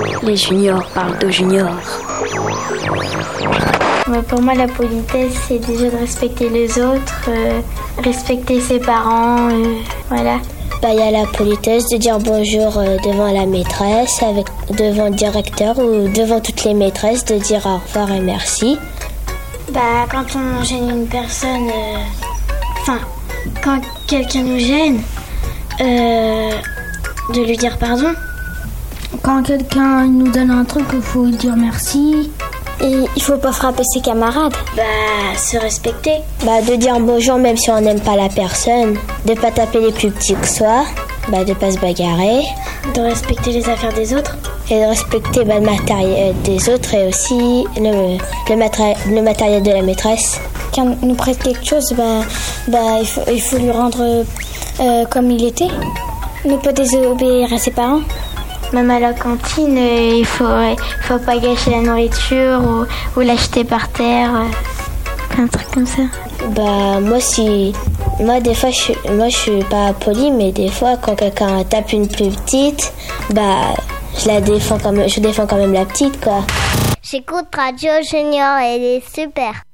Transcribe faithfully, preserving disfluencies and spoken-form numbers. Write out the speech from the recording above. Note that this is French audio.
Les juniors parlent de juniors. Pour moi, la politesse, c'est déjà de respecter les autres, euh, respecter ses parents, euh, voilà. Bah, il y a la politesse de dire bonjour euh, devant la maîtresse, avec, devant le directeur ou devant toutes les maîtresses, de dire au revoir et merci. Bah, quand on gêne une personne, enfin, euh, quand quelqu'un nous gêne, euh, de lui dire pardon. Quand quelqu'un nous donne un truc, il faut dire merci. Et il faut pas frapper ses camarades. Bah, se respecter. Bah, de dire bonjour même si on n'aime pas la personne. De pas taper les plus petits que soi. Bah, de pas se bagarrer. De respecter les affaires des autres. Et de respecter bah, le matériel des autres et aussi le, le, matéri- le matériel de la maîtresse. Quand on nous prête quelque chose, bah, bah, il, faut, il faut lui rendre euh, comme il était. Ne pas désobéir à ses parents. Même à la cantine, euh, il faut, euh, faut pas gâcher la nourriture ou, ou l'acheter par terre, euh, un truc comme ça. Bah moi si, moi des fois je suis, moi je suis pas polie, mais des fois quand quelqu'un tape une plus petite, bah je la défends quand même, je défends quand même la petite quoi. J'écoute Radio Junior, elle est super.